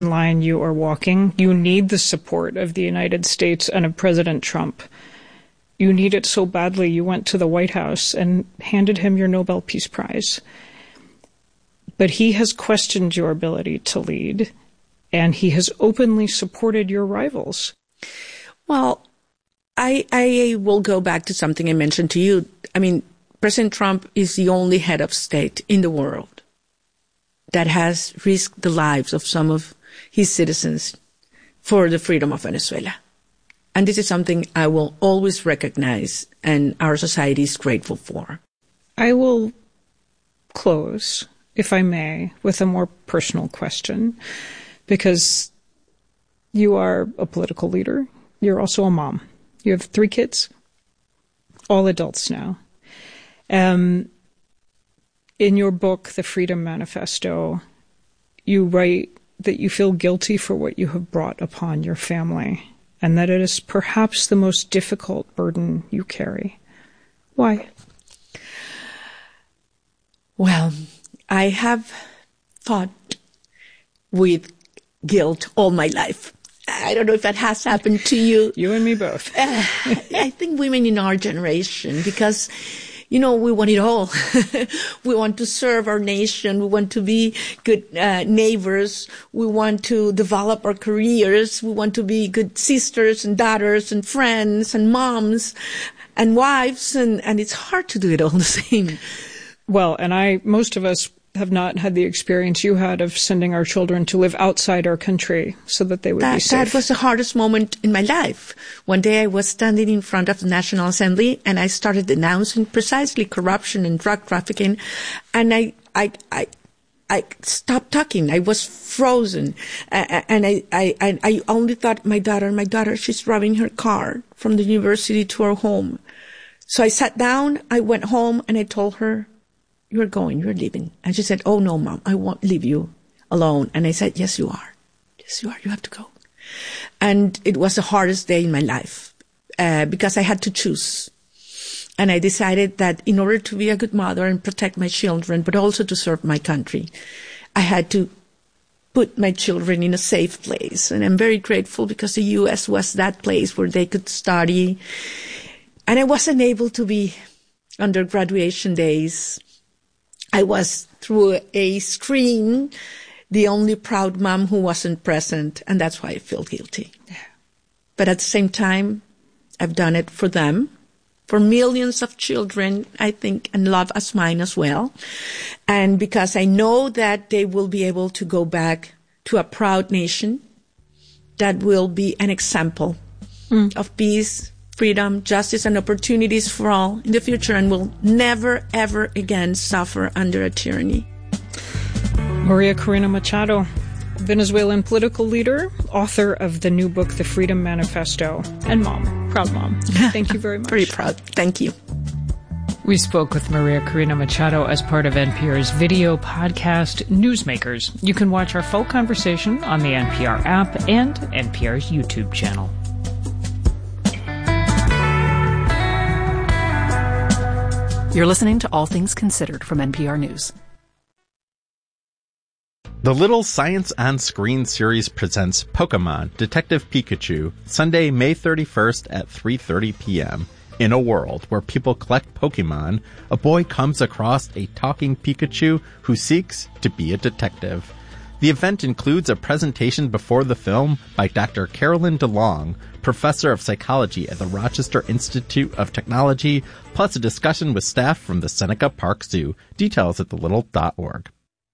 line you are walking. You need the support of the United States and of President Trump. You need it so badly you went to the White House and handed him your Nobel Peace Prize. But he has questioned your ability to lead, and he has openly supported your rivals. Well, I will go back to something I mentioned to you. I mean, President Trump is the only head of state in the world that has risked the lives of some of his citizens for the freedom of Venezuela. And this is something I will always recognize, and our society is grateful for. I will close, if I may, with a more personal question, because you are a political leader. You're also a mom. You have 3 kids, all adults now. In your book, The Freedom Manifesto, you write that you feel guilty for what you have brought upon your family, and that it is perhaps the most difficult burden you carry. Why? Well, I have fought with guilt all my life. I don't know if that has happened to you. You and me both. I think women in our generation, because we want it all. We want to serve our nation. We want to be good neighbors. We want to develop our careers. We want to be good sisters and daughters and friends and moms and wives. And it's hard to do it all the same. Well, and most of us have not had the experience you had of sending our children to live outside our country so that they would be safe. That was the hardest moment in my life. One day I was standing in front of the National Assembly and I started denouncing precisely corruption and drug trafficking. And I stopped talking. I was frozen. And I only thought, my daughter, she's driving her car from the university to our home. So I sat down, I went home and I told her, you're leaving. And she said, oh no, Mom, I won't leave you alone. And I said, yes, you are. Yes, you are. You have to go. And it was the hardest day in my life, because I had to choose. And I decided that in order to be a good mother and protect my children, but also to serve my country, I had to put my children in a safe place. And I'm very grateful because the U.S. was that place where they could study. And I wasn't able to be on their graduation days. I was, through a screen, the only proud mom who wasn't present, and that's why I feel guilty. Yeah. But at the same time, I've done it for them, for millions of children, I think, and love as mine as well. And because I know that they will be able to go back to a proud nation that will be an example of peace, freedom, justice, and opportunities for all in the future, and will never, ever again suffer under a tyranny. Maria Corina Machado, Venezuelan political leader, author of the new book, The Freedom Manifesto, and mom, proud mom. Thank you very much. Very proud. Thank you. We spoke with Maria Corina Machado as part of NPR's video podcast, Newsmakers. You can watch our full conversation on the NPR app and NPR's YouTube channel. You're listening to All Things Considered from NPR News. The Little Science on Screen series presents Pokemon Detective Pikachu, Sunday, May 31st at 3:30 p.m. In a world where people collect Pokemon, a boy comes across a talking Pikachu who seeks to be a detective. The event includes a presentation before the film by Dr. Carolyn DeLong, professor of psychology at the Rochester Institute of Technology, plus a discussion with staff from the Seneca Park Zoo. Details at thelittle.org.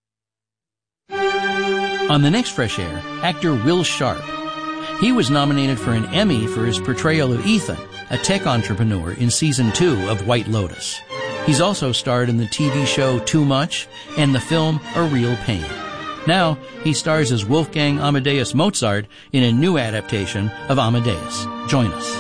On the next Fresh Air, actor Will Sharp. He was nominated for an Emmy for his portrayal of Ethan, a tech entrepreneur in Season 2 of White Lotus. He's also starred in the TV show Too Much and the film A Real Pain. Now, he stars as Wolfgang Amadeus Mozart in a new adaptation of Amadeus. Join us.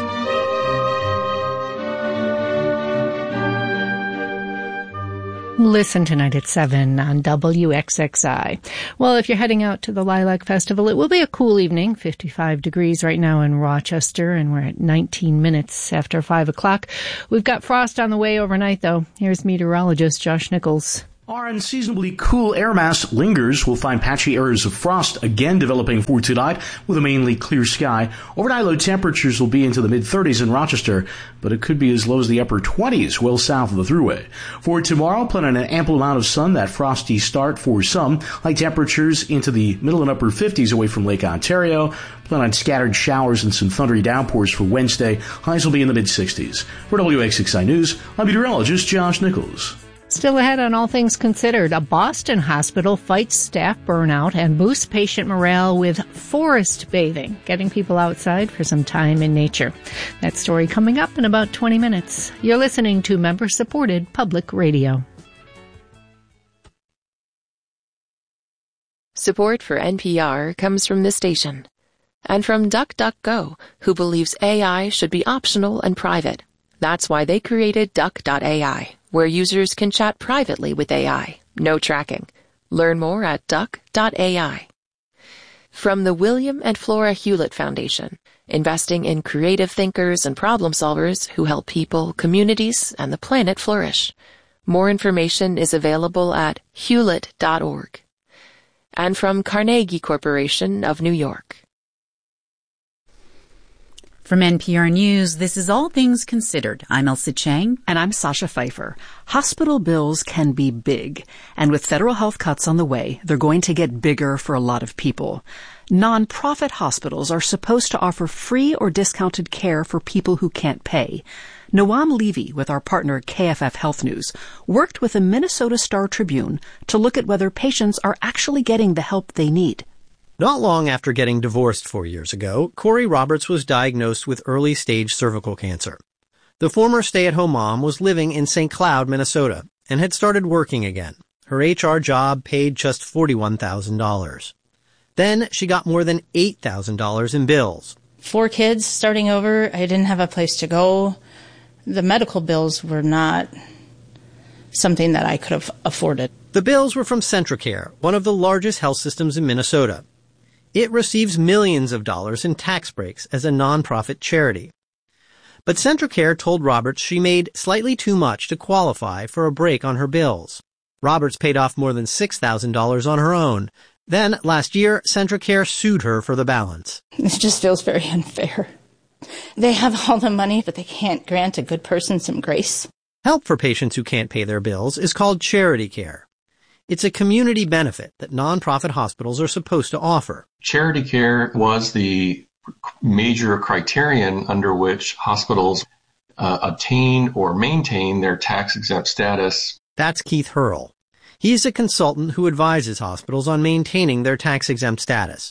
Listen tonight at 7 on WXXI. Well, if you're heading out to the Lilac Festival, it will be a cool evening, 55 degrees right now in Rochester, and we're at 19 minutes after 5 o'clock. We've got frost on the way overnight, though. Here's meteorologist Josh Nichols. Our unseasonably cool air mass lingers. We'll find patchy areas of frost again developing for tonight with a mainly clear sky. Overnight low temperatures will be into the mid-30s in Rochester, but it could be as low as the upper 20s well south of the Thruway. For tomorrow, plan on an ample amount of sun, that frosty start for some. High temperatures into the middle and upper 50s away from Lake Ontario. Plan on scattered showers and some thundery downpours for Wednesday. Highs will be in the mid-60s. For WXXI News, I'm meteorologist Josh Nichols. Still ahead on All Things Considered, a Boston hospital fights staff burnout and boosts patient morale with forest bathing, getting people outside for some time in nature. That story coming up in about 20 minutes. You're listening to member-supported public radio. Support for NPR comes from this station and from DuckDuckGo, who believes AI should be optional and private. That's why they created Duck.ai, where users can chat privately with AI. No tracking. Learn more at Duck.ai. From the William and Flora Hewlett Foundation, investing in creative thinkers and problem solvers who help people, communities, and the planet flourish. More information is available at hewlett.org. And from Carnegie Corporation of New York. From NPR News, this is All Things Considered. I'm Elsa Chang. And I'm Sasha Pfeiffer. Hospital bills can be big, and with federal health cuts on the way, they're going to get bigger for a lot of people. Nonprofit hospitals are supposed to offer free or discounted care for people who can't pay. Noam Levy, with our partner KFF Health News, worked with the Minnesota Star-Tribune to look at whether patients are actually getting the help they need. Not long after getting divorced 4 years ago, Corey Roberts was diagnosed with early-stage cervical cancer. The former stay-at-home mom was living in St. Cloud, Minnesota, and had started working again. Her HR job paid just $41,000. Then she got more than $8,000 in bills. 4 kids starting over. I didn't have a place to go. The medical bills were not something that I could have afforded. The bills were from Centracare, one of the largest health systems in Minnesota. It receives millions of dollars in tax breaks as a nonprofit charity. But Centracare told Roberts she made slightly too much to qualify for a break on her bills. Roberts paid off more than $6,000 on her own. Then, last year, Centracare sued her for the balance. It just feels very unfair. They have all the money, but they can't grant a good person some grace. Help for patients who can't pay their bills is called charity care. It's a community benefit that nonprofit hospitals are supposed to offer. Charity care was the major criterion under which hospitals obtain or maintain their tax-exempt status. That's Keith Hurl. He's a consultant who advises hospitals on maintaining their tax-exempt status.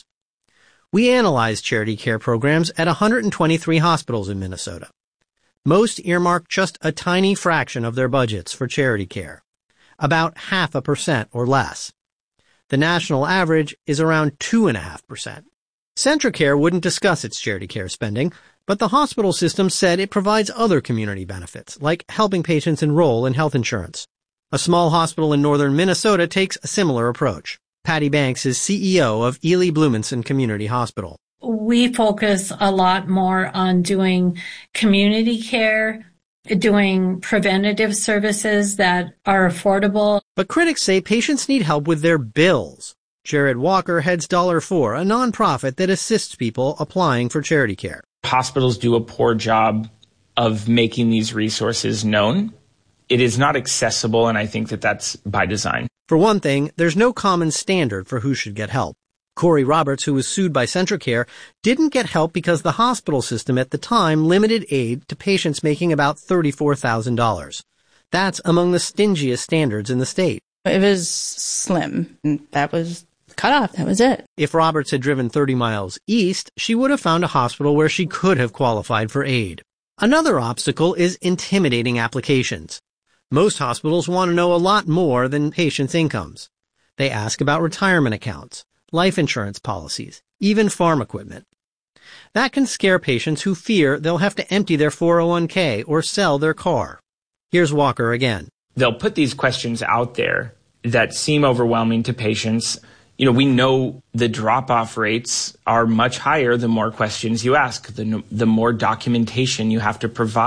We analyzed charity care programs at 123 hospitals in Minnesota. Most earmark just a tiny fraction of their budgets for charity care, about 0.5% or less. The national average is around 2.5%. Centracare wouldn't discuss its charity care spending, but the hospital system said it provides other community benefits, like helping patients enroll in health insurance. A small hospital in northern Minnesota takes a similar approach. Patty Banks is CEO of Ely Blumenson Community Hospital. We focus a lot more on doing community care, doing preventative services that are affordable. But critics say patients need help with their bills. Jared Walker heads $4, a nonprofit that assists people applying for charity care. Hospitals do a poor job of making these resources known. It is not accessible, and I think that that's by design. For one thing, there's no common standard for who should get help. Corey Roberts, who was sued by Centracare, didn't get help because the hospital system at the time limited aid to patients making about $34,000. That's among the stingiest standards in the state. It was slim. That was cut off. That was it. If Roberts had driven 30 miles east, she would have found a hospital where she could have qualified for aid. Another obstacle is intimidating applications. Most hospitals want to know a lot more than patients' incomes. They ask about retirement accounts, life insurance policies, even farm equipment. That can scare patients who fear they'll have to empty their 401k or sell their car. Here's Walker again. They'll put these questions out there that seem overwhelming to patients. We know the drop-off rates are much higher the more questions you ask, the more documentation you have to provide.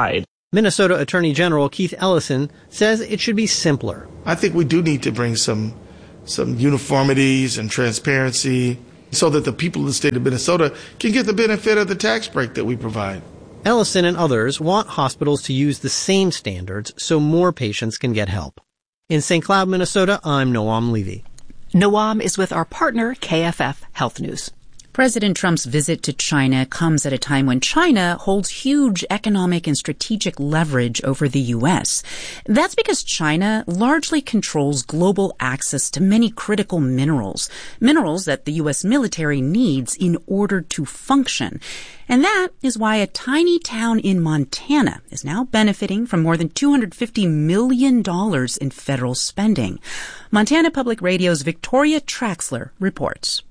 Minnesota Attorney General Keith Ellison says it should be simpler. I think we do need to bring some uniformities and transparency so that the people of the state of Minnesota can get the benefit of the tax break that we provide. Ellison and others want hospitals to use the same standards so more patients can get help. In St. Cloud, Minnesota, I'm Noam Levy. Noam is with our partner, KFF Health News. President Trump's visit to China comes at a time when China holds huge economic and strategic leverage over the U.S. That's because China largely controls global access to many critical minerals that the U.S. military needs in order to function. And that is why a tiny town in Montana is now benefiting from more than $250 million in federal spending. Montana Public Radio's Victoria Traxler reports.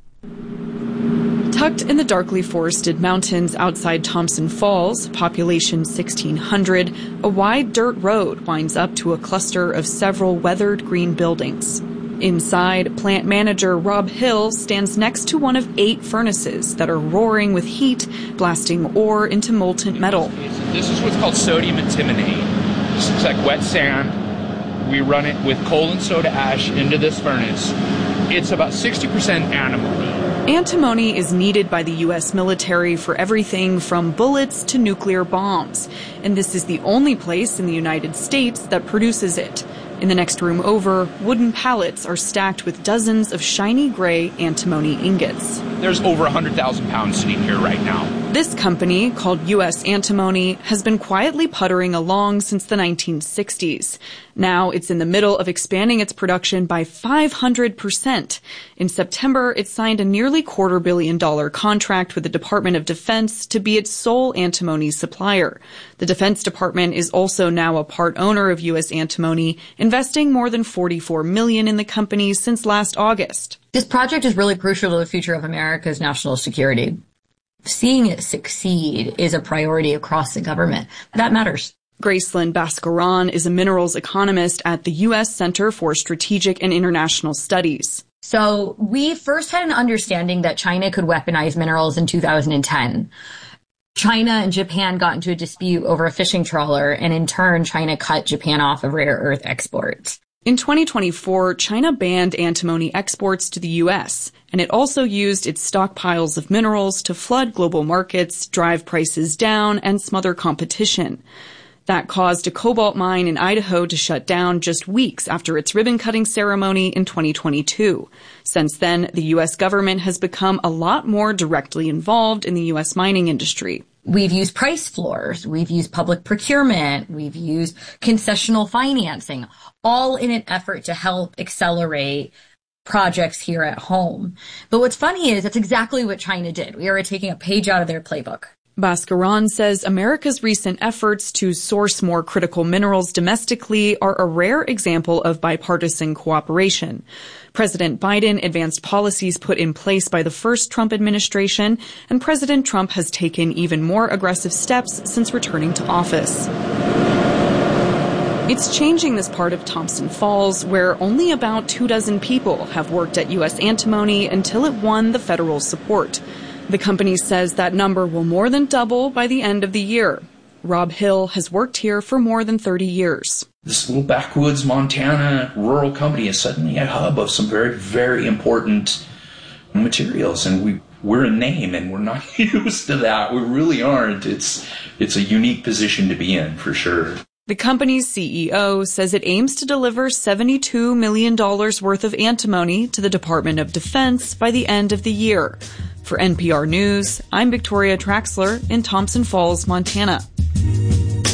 Tucked in the darkly forested mountains outside Thompson Falls, population 1,600, a wide dirt road winds up to a cluster of several weathered green buildings. Inside, plant manager Rob Hill stands next to one of 8 furnaces that are roaring with heat, blasting ore into molten metal. This is what's called sodium antimonate. This is like wet sand. We run it with coal and soda ash into this furnace. It's about 60% antimony. Antimony is needed by the U.S. military for everything from bullets to nuclear bombs, and this is the only place in the United States that produces it. In the next room over, wooden pallets are stacked with dozens of shiny gray antimony ingots. There's over 100,000 pounds sitting here right now. This company, called U.S. Antimony, has been quietly puttering along since the 1960s. Now it's in the middle of expanding its production by 500%. In September, it signed a nearly $250 million contract with the Department of Defense to be its sole antimony supplier. The Defense Department is also now a part owner of U.S. Antimony, investing more than $44 million in the company since last August. This project is really crucial to the future of America's national security. Seeing it succeed is a priority across the government. That matters. Gracelyn Bhaskaran is a minerals economist at the U.S. Center for Strategic and International Studies. So we first had an understanding that China could weaponize minerals in 2010. China and Japan got into a dispute over a fishing trawler, and in turn, China cut Japan off of rare earth exports. In 2024, China banned antimony exports to the U.S., and it also used its stockpiles of minerals to flood global markets, drive prices down, and smother competition. That caused a cobalt mine in Idaho to shut down just weeks after its ribbon-cutting ceremony in 2022. Since then, the U.S. government has become a lot more directly involved in the U.S. mining industry. We've used price floors, we've used public procurement, we've used concessional financing, all in an effort to help accelerate projects here at home. But what's funny is that's exactly what China did. We are taking a page out of their playbook. Bhaskaran says America's recent efforts to source more critical minerals domestically are a rare example of bipartisan cooperation. President Biden advanced policies put in place by the first Trump administration, and President Trump has taken even more aggressive steps since returning to office. It's changing this part of Thompson Falls, where only about 24 people have worked at U.S. Antimony until it won the federal support. The company says that number will more than double by the end of the year. Rob Hill has worked here for more than 30 years. This little backwoods Montana rural company is suddenly a hub of some very, very important materials, and we're a name, and we're not used to that. We really aren't. It's a unique position to be in, for sure. The company's CEO says it aims to deliver $72 million worth of antimony to the Department of Defense by the end of the year. For NPR News, I'm Victoria Traxler in Thompson Falls, Montana.